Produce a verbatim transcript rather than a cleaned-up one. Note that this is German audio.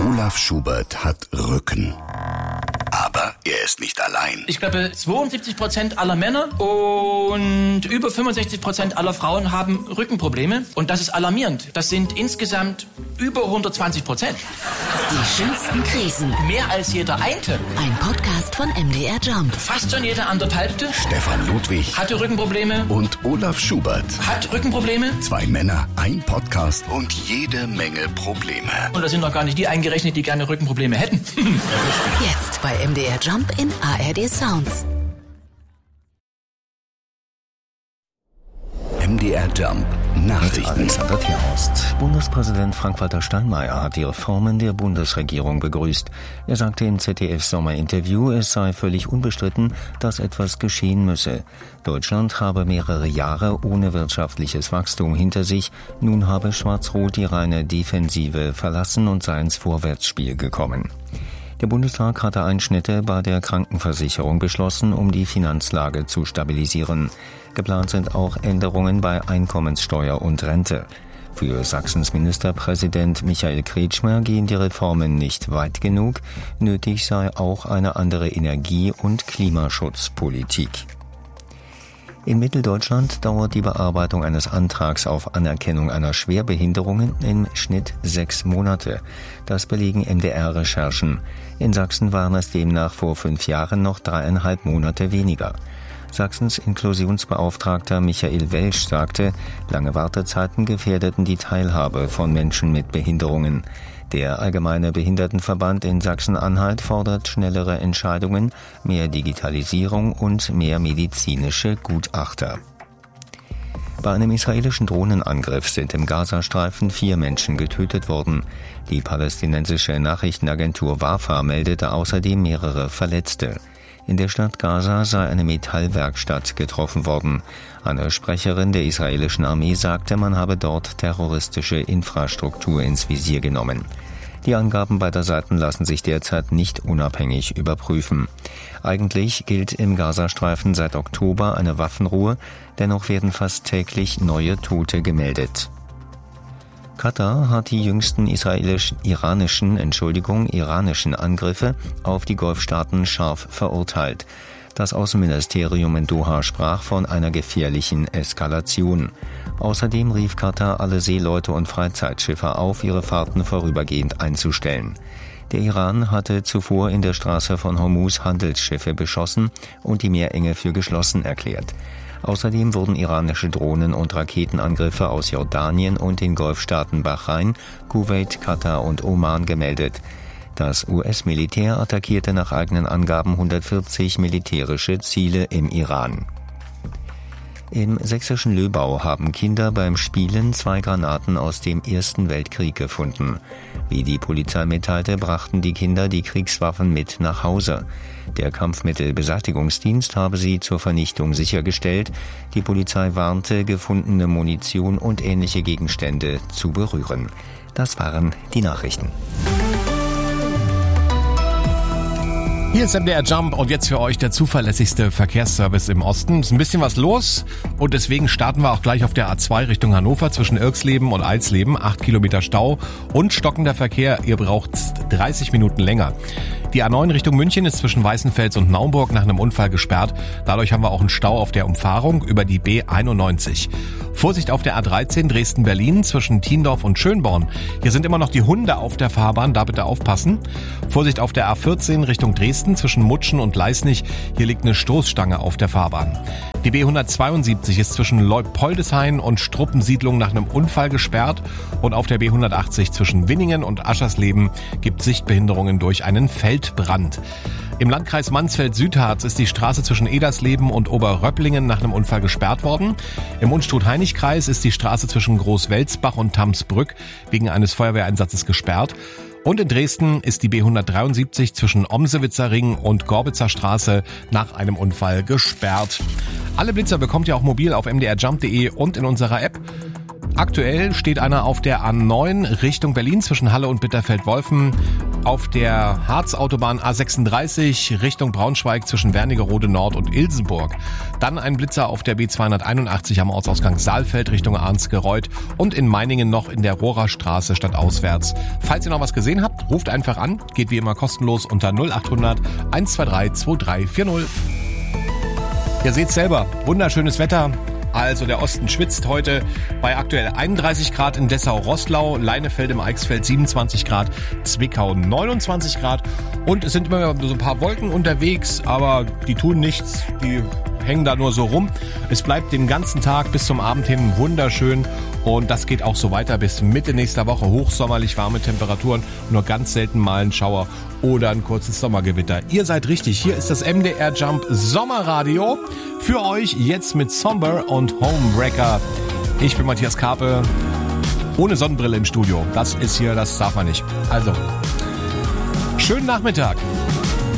Olaf Schubert hat Rücken. Aber er ist nicht allein. Ich glaube, zweiundsiebzig Prozent aller Männer und über fünfundsechzig Prozent aller Frauen haben Rückenprobleme. Und das ist alarmierend. Das sind insgesamt über hundertzwanzig Prozent. Die schönsten Krisen. Mehr als jeder Einte. Ein Podcast von M D R Jump. Fast schon jeder anderthalbte. Stefan Ludwig Hatte Rückenprobleme. und Olaf Schubert. Hat Rückenprobleme. Zwei Männer, ein Podcast und jede Menge Probleme. Und da sind noch gar nicht die eingerechnet, die gerne Rückenprobleme hätten. Jetzt bei M D R Jump in A R D Sounds. M D R Jump Nachrichten. Alexander Tierhorst. Bundespräsident Frank-Walter Steinmeier hat die Reformen der Bundesregierung begrüßt. Er sagte im Z D F-Sommerinterview, es sei völlig unbestritten, dass etwas geschehen müsse. Deutschland habe mehrere Jahre ohne wirtschaftliches Wachstum hinter sich. Nun habe Schwarz-Rot die reine Defensive verlassen und sei ins Vorwärtsspiel gekommen. Der Bundestag hatte Einschnitte bei der Krankenversicherung beschlossen, um die Finanzlage zu stabilisieren. Geplant sind auch Änderungen bei Einkommenssteuer und Rente. Für Sachsens Ministerpräsident Michael Kretschmer gehen die Reformen nicht weit genug. Nötig sei auch eine andere Energie- und Klimaschutzpolitik. In Mitteldeutschland dauert die Bearbeitung eines Antrags auf Anerkennung einer Schwerbehinderung im Schnitt sechs Monate. Das belegen M D R-Recherchen. In Sachsen waren es demnach vor fünf Jahren noch dreieinhalb Monate weniger. Sachsens Inklusionsbeauftragter Michael Welsch sagte, lange Wartezeiten gefährdeten die Teilhabe von Menschen mit Behinderungen. Der Allgemeine Behindertenverband in Sachsen-Anhalt fordert schnellere Entscheidungen, mehr Digitalisierung und mehr medizinische Gutachter. Bei einem israelischen Drohnenangriff sind im Gazastreifen vier Menschen getötet worden. Die palästinensische Nachrichtenagentur Wafa meldete außerdem mehrere Verletzte. In der Stadt Gaza sei eine Metallwerkstatt getroffen worden. Eine Sprecherin der israelischen Armee sagte, man habe dort terroristische Infrastruktur ins Visier genommen. Die Angaben beider Seiten lassen sich derzeit nicht unabhängig überprüfen. Eigentlich gilt im Gazastreifen seit Oktober eine Waffenruhe, dennoch werden fast täglich neue Tote gemeldet. Katar hat die jüngsten israelisch-iranischen, Entschuldigung, iranischen Angriffe auf die Golfstaaten scharf verurteilt. Das Außenministerium in Doha sprach von einer gefährlichen Eskalation. Außerdem rief Katar alle Seeleute und Freizeitschiffer auf, ihre Fahrten vorübergehend einzustellen. Der Iran hatte zuvor in der Straße von Hormuz Handelsschiffe beschossen und die Meerenge für geschlossen erklärt. Außerdem wurden iranische Drohnen- und Raketenangriffe aus Jordanien und den Golfstaaten Bahrain, Kuwait, Katar und Oman gemeldet. Das U S-Militär attackierte nach eigenen Angaben hundertvierzig militärische Ziele im Iran. Im sächsischen Löbau haben Kinder beim Spielen zwei Granaten aus dem Ersten Weltkrieg gefunden. Wie die Polizei mitteilte, brachten die Kinder die Kriegswaffen mit nach Hause. Der Kampfmittelbeseitigungsdienst habe sie zur Vernichtung sichergestellt. Die Polizei warnte, gefundene Munition und ähnliche Gegenstände zu berühren. Das waren die Nachrichten. Hier ist M D R Jump und jetzt für euch der zuverlässigste Verkehrsservice im Osten. Es ist ein bisschen was los und deswegen starten wir auch gleich auf der A zwei Richtung Hannover zwischen Irksleben und Alsleben. Acht Kilometer Stau und stockender Verkehr. Ihr braucht dreißig Minuten länger. Die A neun Richtung München ist zwischen Weißenfels und Naumburg nach einem Unfall gesperrt. Dadurch haben wir auch einen Stau auf der Umfahrung über die B einundneunzig. Vorsicht auf der A dreizehn Dresden-Berlin zwischen Thiendorf und Schönborn. Hier sind immer noch die Hunde auf der Fahrbahn, da bitte aufpassen. Vorsicht auf der A vierzehn Richtung Dresden zwischen Mutschen und Leisnig. Hier liegt eine Stoßstange auf der Fahrbahn. Die B hundertzweiundsiebzig ist zwischen Leupoldeshain und Struppensiedlung nach einem Unfall gesperrt. Und auf der B hundertachtzig zwischen Winningen und Aschersleben gibt Sichtbehinderungen durch einen Feldbrand. Im Landkreis Mansfeld-Südharz ist die Straße zwischen Edersleben und Oberröpplingen nach einem Unfall gesperrt worden. Im Unstrut-Heinig-Kreis ist die Straße zwischen Großwelsbach und Tamsbrück wegen eines Feuerwehreinsatzes gesperrt. Und in Dresden ist die B hundertdreiundsiebzig zwischen Omsewitzer Ring und Gorbitzer Straße nach einem Unfall gesperrt. Alle Blitzer bekommt ihr auch mobil auf m d r jump punkt d e und in unserer App. Aktuell steht einer auf der A neun Richtung Berlin zwischen Halle und Bitterfeld-Wolfen, auf der Harzautobahn A sechsunddreißig Richtung Braunschweig zwischen Wernigerode Nord und Ilsenburg. Dann ein Blitzer auf der B zweihunderteinundachtzig am Ortsausgang Saalfeld Richtung Arnsgereuth und in Meiningen noch in der Rohrerstraße stadtauswärts. Falls ihr noch was gesehen habt, ruft einfach an, geht wie immer kostenlos unter null acht hundert eins zwei drei zwei drei vier null. Ihr seht selber, wunderschönes Wetter. Also der Osten schwitzt heute bei aktuell einunddreißig Grad in Dessau-Roßlau, Leinefeld im Eichsfeld siebenundzwanzig Grad, Zwickau neunundzwanzig Grad und es sind immer so ein paar Wolken unterwegs, aber die tun nichts, die hängen da nur so rum. Es bleibt den ganzen Tag bis zum Abend hin wunderschön und das geht auch so weiter bis Mitte nächster Woche. Hochsommerlich warme Temperaturen, nur ganz selten mal ein Schauer oder ein kurzes Sommergewitter. Ihr seid richtig, hier ist das M D R Jump Sommerradio für euch jetzt mit Somber und Homebreaker. Ich bin Matthias Karpe, ohne Sonnenbrille im Studio. Das ist hier, das darf man nicht. Also, schönen Nachmittag.